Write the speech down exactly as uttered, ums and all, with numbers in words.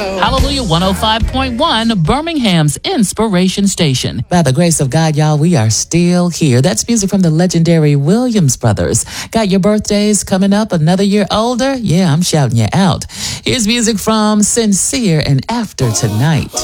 Hallelujah one oh five point one, Birmingham's Inspiration Station. By the grace of God, y'all, we are still here. That's music from the legendary Williams Brothers. Got your birthdays coming up, another year older? Yeah, I'm shouting you out. Here's music from Sincere and After Tonight.